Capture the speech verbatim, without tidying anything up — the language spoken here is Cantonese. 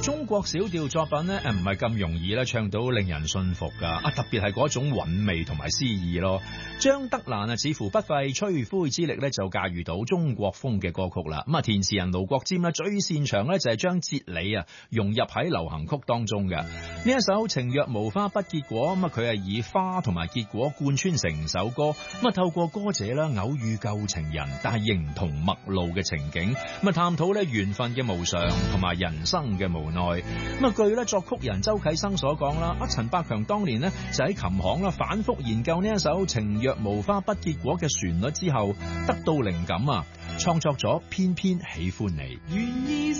中國小調作品咧，誒唔係咁容易咧唱到令人信服噶，啊特別係嗰種韻味同埋詩意咯。張德蘭啊，似乎不費吹灰之力咧就駕馭到中國風嘅歌曲啦。咁啊，填詞人盧國沾咧最擅長咧就係將哲理啊融入喺流行曲當中嘅。呢一首情若無花不結果，咁啊佢係以花同埋結果貫穿成首歌，咁啊透過歌者啦偶遇舊情人，但係形同陌路嘅情景，咁啊探討咧緣分嘅無常同埋人生嘅無奈。咁啊據咧作曲人周啟生所講啦，啊陳百強當年呢就喺琴行啦反覆研究呢一首情若無花不結果嘅旋律之後，得到靈感啊，創作咗偏偏喜歡你。